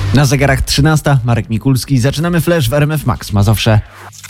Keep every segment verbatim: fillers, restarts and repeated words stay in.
Na zegarach trzynasta, Marek Mikulski. Zaczynamy flash w R M F Max Mazowsze.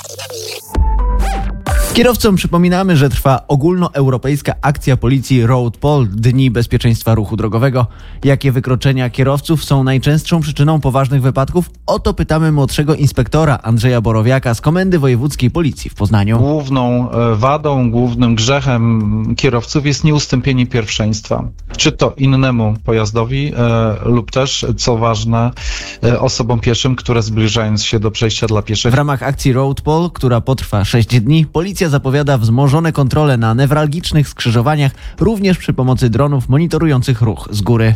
Kierowcom przypominamy, że trwa ogólnoeuropejska akcja policji Road Pol, Dni Bezpieczeństwa Ruchu Drogowego. Jakie wykroczenia kierowców są najczęstszą przyczyną poważnych wypadków? O to pytamy młodszego inspektora Andrzeja Borowiaka z Komendy Wojewódzkiej Policji w Poznaniu. Główną wadą, głównym grzechem kierowców jest nieustąpienie pierwszeństwa. Czy to innemu pojazdowi e, lub też, co ważne, e, osobom pieszym, które zbliżając się do przejścia dla pieszych. W ramach akcji Road Pol, która potrwa sześć dni, policja zapowiada wzmożone kontrole na newralgicznych skrzyżowaniach, również przy pomocy dronów monitorujących ruch z góry.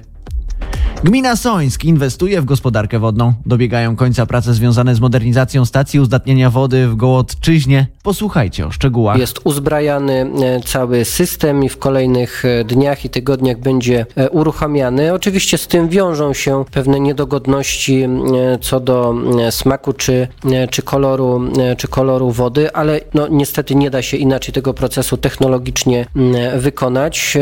Gmina Sońsk inwestuje w gospodarkę wodną. Dobiegają końca prace związane z modernizacją stacji uzdatniania wody w Gołodczyźnie. Posłuchajcie o szczegółach. Jest uzbrajany cały system i w kolejnych dniach i tygodniach będzie uruchamiany. Oczywiście z tym wiążą się pewne niedogodności co do smaku czy, czy, koloru, czy koloru wody, ale no, niestety nie da się inaczej tego procesu technologicznie wykonać.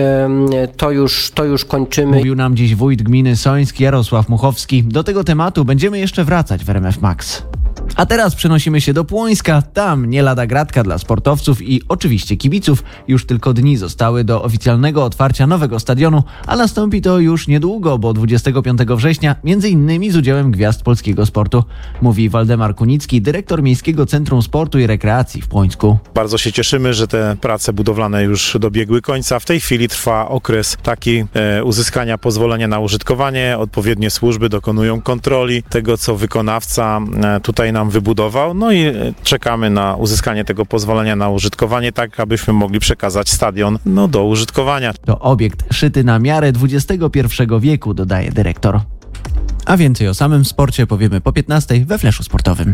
To już, to już kończymy. Mówił nam dziś wójt gminy Sońsk Jarosław Muchowski. Do tego tematu będziemy jeszcze wracać w R M F Max. A teraz przenosimy się do Płońska. Tam nie lada gratka dla sportowców i oczywiście kibiców. Już tylko dni zostały do oficjalnego otwarcia nowego stadionu, a nastąpi to już niedługo, bo dwudziestego piątego września, między innymi z udziałem gwiazd polskiego sportu. Mówi Waldemar Kunicki, dyrektor Miejskiego Centrum Sportu i Rekreacji w Płońsku. Bardzo się cieszymy, że te prace budowlane już dobiegły końca. W tej chwili trwa okres taki e, uzyskania pozwolenia na użytkowanie. Odpowiednie służby dokonują kontroli tego, co wykonawca e, tutaj nam wybudował, no i czekamy na uzyskanie tego pozwolenia na użytkowanie, tak abyśmy mogli przekazać stadion no, do użytkowania. To obiekt szyty na miarę dwudziestego pierwszego wieku, dodaje dyrektor. A więcej o samym sporcie powiemy po piętnastej we Flashu Sportowym.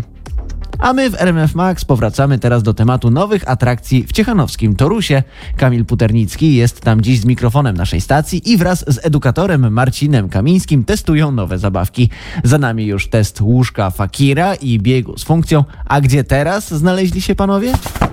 A my w R M F Max powracamy teraz do tematu nowych atrakcji w ciechanowskim Torusie. Kamil Puternicki jest tam dziś z mikrofonem naszej stacji i wraz z edukatorem Marcinem Kamińskim testują nowe zabawki. Za nami już test łóżka Fakira i biegu z funkcją. A gdzie teraz znaleźli się panowie?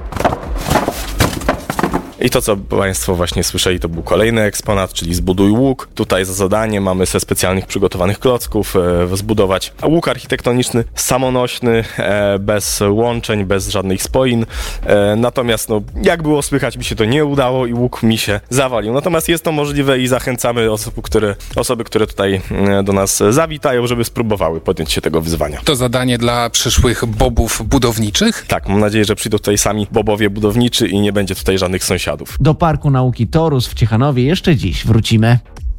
I to, co Państwo właśnie słyszeli, to był kolejny eksponat, czyli zbuduj łuk. Tutaj za zadanie mamy ze specjalnych przygotowanych klocków e, zbudować łuk architektoniczny, samonośny, e, bez łączeń, bez żadnych spoin. E, natomiast, no, jak było słychać, mi się to nie udało i łuk mi się zawalił. Natomiast jest to możliwe i zachęcamy osoby, które, osoby, które tutaj e, do nas zawitają, żeby spróbowały podjąć się tego wyzwania. To zadanie dla przyszłych bobów budowniczych? Tak, mam nadzieję, że przyjdą tutaj sami bobowie budowniczy i nie będzie tutaj żadnych sąsiadów. Do Parku Nauki Torus w Ciechanowie jeszcze dziś wrócimy.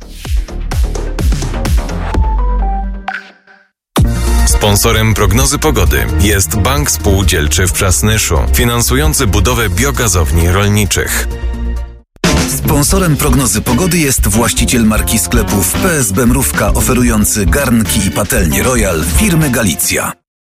Sponsorem prognozy pogody jest Bank Spółdzielczy w Przasnyszu, finansujący budowę biogazowni rolniczych. Sponsorem prognozy pogody jest właściciel marki sklepów P S B Mrówka, oferujący garnki i patelnie Royal firmy Galicja.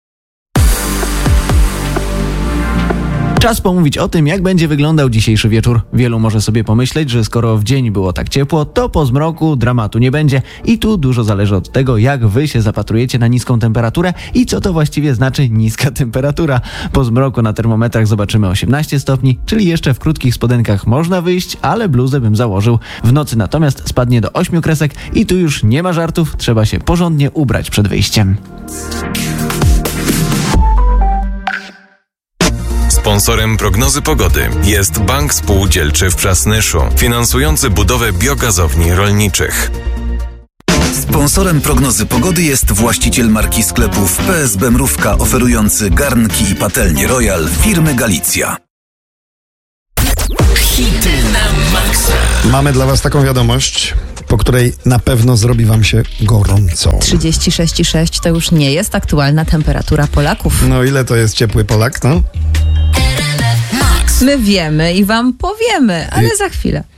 Czas pomówić o tym, jak będzie wyglądał dzisiejszy wieczór. Wielu może sobie pomyśleć, że skoro w dzień było tak ciepło, to po zmroku dramatu nie będzie. I tu dużo zależy od tego, jak wy się zapatrujecie na niską temperaturę i co to właściwie znaczy niska temperatura. Po zmroku na termometrach zobaczymy osiemnaście stopni, czyli jeszcze w krótkich spodenkach można wyjść, ale bluzę bym założył. W nocy natomiast spadnie do ośmiu kresek i tu już nie ma żartów, trzeba się porządnie ubrać przed wyjściem. Sponsorem prognozy pogody jest Bank Spółdzielczy w Przasnyszu, finansujący budowę biogazowni rolniczych. Sponsorem prognozy pogody jest właściciel marki sklepów P S B Mrówka, oferujący garnki i patelnie Royal firmy Galicja. Hity na maksa. Mamy dla was taką wiadomość, po której na pewno zrobi wam się gorąco. trzydzieści sześć i sześć to już nie jest aktualna temperatura Polaków. No ile to jest ciepły Polak, no? My wiemy i wam powiemy, ale I... za chwilę.